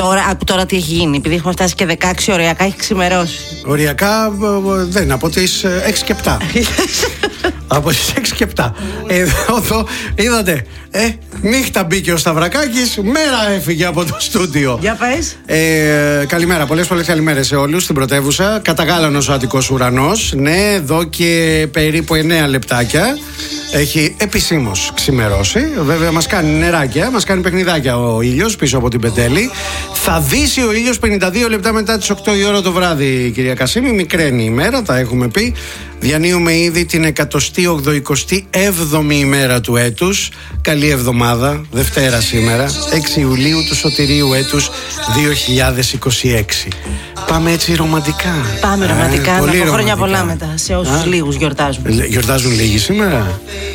Τώρα τι έχει γίνει, επειδή έχουμε φτάσει και 16 ωριακά, έχει ξημερώσει. Οριακά δεν, από τις 6 και 7. Από τις 6 και 7. Εδώ είδατε, νύχτα μπήκε ο Σταυρακάκης, μέρα έφυγε από το στούντιο. Για πες. Καλημέρα, πολλές καλημέρες σε όλους στην πρωτεύουσα. Καταγάλανος ο Αττικός ουρανός. Ναι, εδώ και περίπου 9 λεπτάκια έχει επισήμως ξημερώσει. Βέβαια μας κάνει νεράκια, μας κάνει παιχνιδάκια ο ήλιος πίσω από την Πεντέλη. Θα δύσει ο ήλιος 52 λεπτά μετά τις 8 η ώρα το βράδυ, κυρία Κασίμη. Μικραίνει η μέρα, τα έχουμε πει. Διανύουμε ήδη την 187η ημέρα του έτους. Καλή εβδομάδα, Δευτέρα σήμερα, 6 Ιουλίου του σωτηρίου έτους 2026. Πάμε έτσι ρομαντικά. Πάμε ρομαντικά, πολύ χρόνια ρομαντικά. πολλά μετά σε όσους λίγους γιορτάζουν. Γιορτάζουν λίγοι σήμερα.